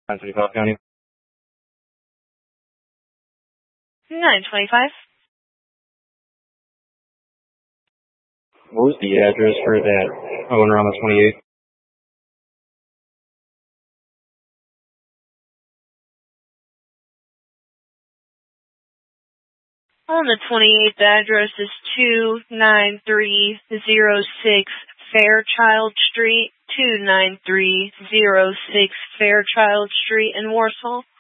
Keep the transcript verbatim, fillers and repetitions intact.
nine twenty-five County. nine twenty-five. What was the address for that owner on the twenty-eighth? On the twenty-eighth, the address is two nine three zero six Fairchild Street, two nine three zero six Fairchild Street in Warsaw.